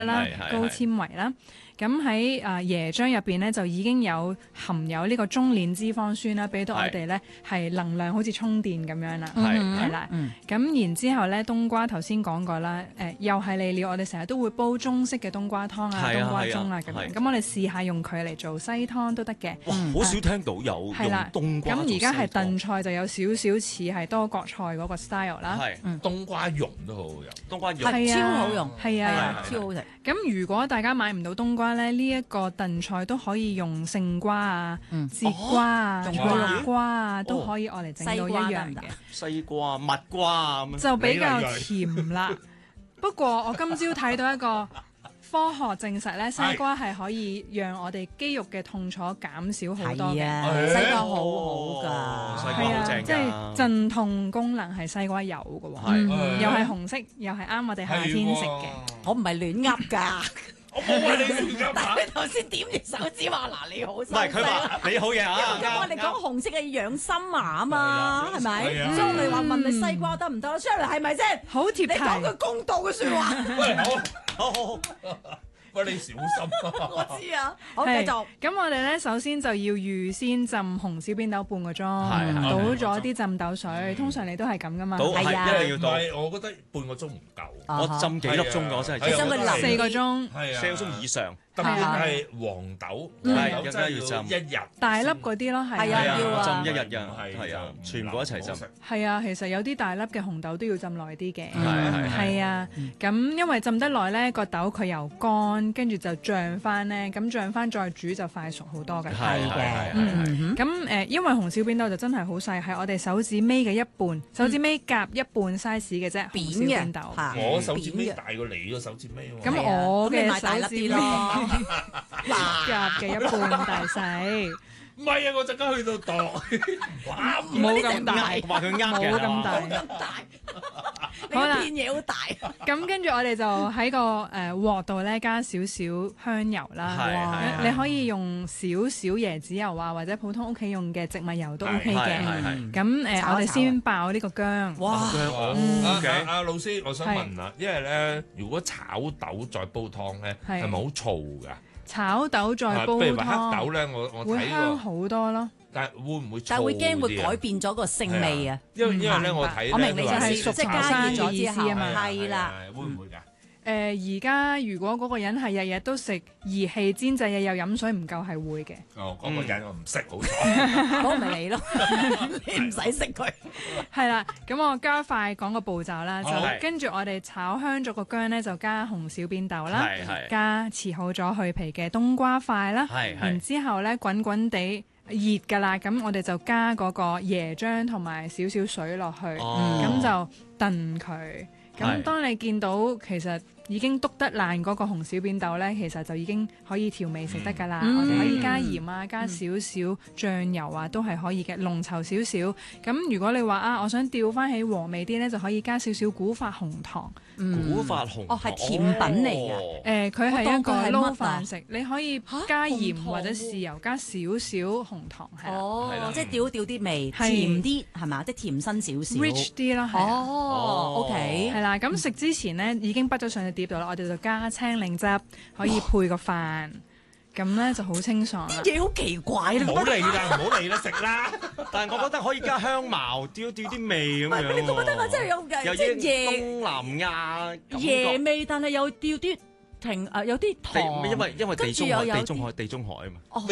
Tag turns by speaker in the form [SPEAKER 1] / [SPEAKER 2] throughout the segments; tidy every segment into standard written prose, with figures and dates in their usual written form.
[SPEAKER 1] 啦、高纖維啦。咁喺椰漿入邊咧就已經含有呢個中鏈脂肪酸啦，俾到我哋咧係能量好似充電咁樣啦，係啦。咁然之後咧，冬瓜頭先講過啦，又係嚟料，我哋成日都會煲中式嘅冬瓜湯啊、冬瓜盅啊咁樣。咁我哋試下用佢嚟做西湯都得嘅。
[SPEAKER 2] 哇，好少聽到有用冬瓜做西湯。
[SPEAKER 1] 咁而家係燉菜就有少少似係多國菜嗰個 style 啦。
[SPEAKER 3] 冬瓜蓉都好好用，
[SPEAKER 2] 冬瓜蓉
[SPEAKER 4] 超好用，
[SPEAKER 1] 係啊，
[SPEAKER 4] 超好食。
[SPEAKER 1] 咁如果大家買唔到冬瓜咧，呢一個燉菜都可以用勝瓜啊、節瓜啊、菜綠瓜啊，都可以愛嚟整到一樣嘅。
[SPEAKER 2] 西瓜、蜜瓜咁
[SPEAKER 1] 就比較甜啦。不過我今朝睇到一個科學證實咧，西瓜係可以讓我哋肌肉嘅痛楚減少好多嘅。
[SPEAKER 4] 西瓜好好㗎，
[SPEAKER 2] 西瓜好正㗎，
[SPEAKER 1] 即係鎮痛功能係西瓜有嘅喎，又係紅色，又係啱我哋夏天食嘅。
[SPEAKER 4] 我唔係亂噏㗎。
[SPEAKER 3] 我冇話你亂噏，
[SPEAKER 4] 但係頭先點住手指話嗱你好，唔
[SPEAKER 2] 係佢話你好嘢啊！
[SPEAKER 4] 因為我哋講紅色嘅養心牙啊嘛，係咪？所以我哋話問你西瓜得唔得？Shirley係咪先？
[SPEAKER 1] 好貼題，
[SPEAKER 4] 你講句公道嘅説話。
[SPEAKER 3] 喂，好。喂，你小心
[SPEAKER 4] 我知啊，好繼續。
[SPEAKER 1] 咁我哋咧首先就要預先浸紅小扁豆半個鐘，倒咗啲浸豆水。通常你都係咁噶嘛？
[SPEAKER 4] 係啊，
[SPEAKER 3] 一定要倒。我覺得半個鐘唔夠。
[SPEAKER 2] 我浸幾粒鐘㗎，我真係。
[SPEAKER 4] 你想佢淋
[SPEAKER 1] 4個鐘
[SPEAKER 2] ，4個鐘以上。
[SPEAKER 3] 特別係黃豆，黃豆真係要浸1日。
[SPEAKER 1] 大粒嗰啲咯，
[SPEAKER 4] 係啊，要啊，
[SPEAKER 2] 浸1日㗎，係啊，全部一齊浸。
[SPEAKER 1] 係啊，其實有啲大粒嘅紅豆都要浸耐啲嘅。
[SPEAKER 2] 係
[SPEAKER 1] 啊，咁因為浸得耐咧，個豆佢又乾，跟住就漲翻咧，咁漲翻再煮就快熟好多嘅。
[SPEAKER 4] 係嘅。
[SPEAKER 1] 咁因為紅小扁豆就真係好細，係我哋手指尾嘅一半，手指尾夾一半 size 嘅啫。
[SPEAKER 4] 扁
[SPEAKER 1] 紅小扁豆。
[SPEAKER 3] 我手指尾大過你個手指尾喎。
[SPEAKER 1] 咁我嘅
[SPEAKER 4] 手指尾
[SPEAKER 1] 夾嘅一半大細。
[SPEAKER 3] 唔係啊！我陣間去到度，
[SPEAKER 1] 冇咁大，
[SPEAKER 2] 話佢呃嘅，
[SPEAKER 1] 冇咁大，
[SPEAKER 4] 冇咁大。
[SPEAKER 1] 好啦，
[SPEAKER 4] 片嘢好大。
[SPEAKER 1] 咁跟住我哋就喺個鑊度咧加少少香油啦。你可以用少少椰子油啊，或者普通屋企用嘅植物油都 OK 嘅。咁我哋先爆呢個薑。
[SPEAKER 4] 哇！
[SPEAKER 3] 阿老師，我想問啦，因為咧，如果炒豆再煲湯咧，係咪好燥㗎？
[SPEAKER 1] 炒豆再煲湯，
[SPEAKER 3] 譬如話黑豆咧，我
[SPEAKER 1] 會香好多咯。
[SPEAKER 3] 但係會唔會？
[SPEAKER 4] 但係會驚會改變咗個腥味啊！
[SPEAKER 3] 因為咧，我睇
[SPEAKER 4] 我明你就係
[SPEAKER 1] 熟
[SPEAKER 4] 即係加熱咗之後
[SPEAKER 1] 啊嘛，
[SPEAKER 4] 係啦，
[SPEAKER 3] 會唔會㗎？
[SPEAKER 1] 而家如果嗰個人係日日都食儀器煎製嘢又飲水唔夠係會嘅。
[SPEAKER 3] 哦，嗰個人我唔識，好彩。
[SPEAKER 4] 嗰咪你咯，你唔使識佢。
[SPEAKER 1] 係啦，咁我加快講個步驟啦，就跟住我哋炒香咗個薑咧，就加紅小扁豆啦，加切好咗去皮嘅冬瓜塊啦，然之後咧滾滾地熱㗎啦，咁我哋就加嗰個椰漿同埋少少水落去，咁就燉佢。咁當你見到其實已經篤得爛嗰個紅小扁豆咧，其實就已經可以調味食得㗎啦。我哋可以加鹽啊，加少少醬油啊，都係可以嘅，濃稠少少。咁如果你話我想調翻起和味啲咧，就可以加少少古法紅糖。
[SPEAKER 2] 古法紅糖
[SPEAKER 4] 係甜品嚟㗎。
[SPEAKER 1] 佢係一個撈飯食，你可以加鹽或者豉油，加少少紅糖係啦。
[SPEAKER 4] 即係調啲味，甜啲係嘛？即係甜身少少
[SPEAKER 1] ，rich 啲咯。
[SPEAKER 4] OK。
[SPEAKER 1] 係啦，咁食之前咧已經畢咗上隻碟度啦，我哋就加青檸汁，可以配個飯，咁咧就好清爽啦。
[SPEAKER 4] 嘢好奇怪，
[SPEAKER 3] 唔好嚟啦，唔好嚟啦，食啦！
[SPEAKER 2] 但係我覺得可以加香茅，調啲味咁樣。
[SPEAKER 4] 你覺得我真係有即係
[SPEAKER 2] 東南亞
[SPEAKER 4] 椰味，但係又調啲有啲糖，
[SPEAKER 2] 因為地中海啊嘛。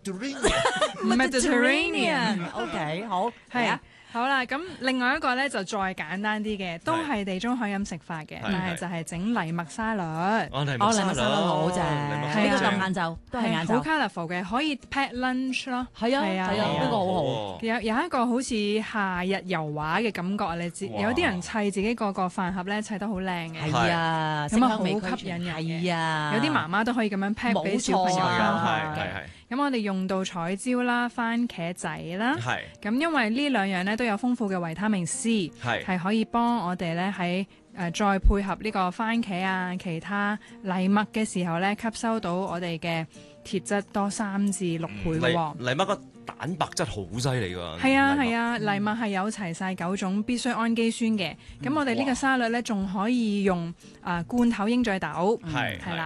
[SPEAKER 1] Mediterranean，OK，
[SPEAKER 4] 好係啊。
[SPEAKER 1] 好啦，咁另外一個咧就再簡單啲嘅，都係地中海飲食法嘅，但係就係整藜麥沙律。
[SPEAKER 2] 藜麥沙律
[SPEAKER 4] 好正，呢個咁晏晝都係晏晝。
[SPEAKER 1] 好 colourful 嘅，可以 pack lunch 咯。
[SPEAKER 4] 係啊，呢個好好。
[SPEAKER 1] 有一個好似夏日油畫嘅感覺，你知有啲人砌自己個飯盒咧砌得好靚嘅。
[SPEAKER 4] 係啊，
[SPEAKER 1] 咁好吸引人嘅。
[SPEAKER 4] 係啊，
[SPEAKER 1] 有啲媽媽都可以咁樣 pack 俾小朋友啦。咁我哋用到彩椒啦、番茄仔啦，咁因為呢兩樣咧都有豐富嘅維他命 C， 係可以幫我哋咧喺再配合呢個番茄啊、其他藜麥嘅時候咧，吸收到我哋嘅鐵質多3至6倍嘅喎。
[SPEAKER 2] 藜麥個蛋白質好犀利㗎。
[SPEAKER 1] 係啊，藜麥係有齊晒9種必需氨基酸嘅。咁我哋呢個沙律咧仲可以用罐頭鷹嘴豆，係啦。